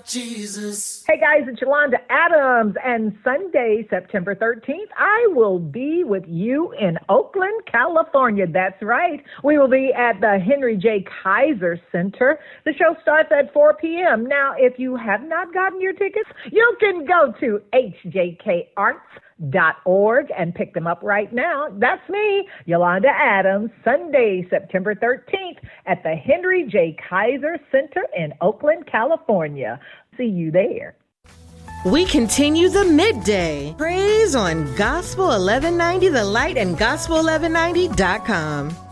Jesus. Hey guys, it's Yolanda Adams, and Sunday, September 13th, I will be with you in Oakland, California. That's right. We will be at the Henry J. Kaiser Center. The show starts at 4 p.m. Now, if you have not gotten your tickets, you can go to hjkarts.org and pick them up right now. That's me, Yolanda Adams, Sunday, September 13th at the Henry J. Kaiser Center in Oakland, California. See you there. We continue the midday praise on Gospel 1190 The Light and Gospel1190.com.